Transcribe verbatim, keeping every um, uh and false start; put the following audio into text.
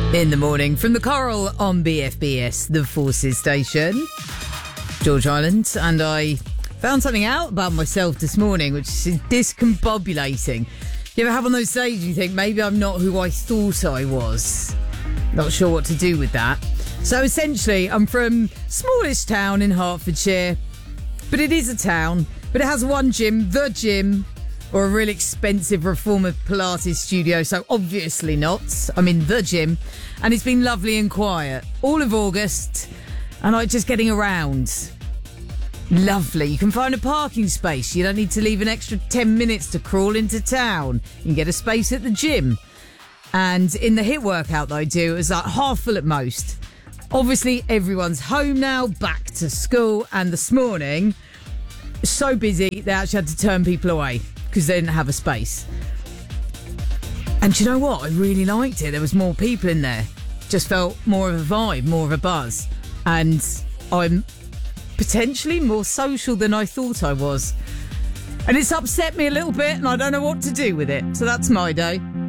In the morning from the Coral on B F B S, the Forces Station. George Island, and I found something out about myself this morning which is discombobulating. You ever have on those days you think maybe I'm not who I thought I was? Not sure what to do with that. So essentially I'm from smallest town in Hertfordshire, but it is a town, but it has one gym, the gym, or a really expensive reformer Pilates studio, so obviously not. I'm in the gym, and it's been lovely and quiet all of August, and I'm just getting around. Lovely. You can find a parking space. You don't need to leave an extra ten minutes to crawl into town. You can get a space at the gym. And in the HIIT workout that I do, it's like half full at most. Obviously, everyone's home now, back to school, and this morning, so busy, they actually had to turn people away because they didn't have a space. And do you know what? I really liked it. There was more people in there. Just felt more of a vibe, more of a buzz. And I'm potentially more social than I thought I was. And it's upset me a little bit, and I don't know what to do with it. So that's my day.